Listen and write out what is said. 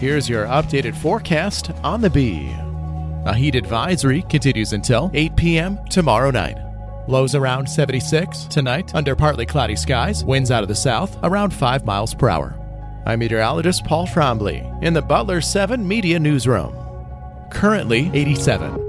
here's your updated forecast on the Bee. A heat advisory continues until 8 p.m. tomorrow night. Lows around 76 tonight under partly cloudy skies, winds out of the south around 5 miles per hour. I'm meteorologist Paul Trombley in the Butler 7 Media Newsroom. Currently 87.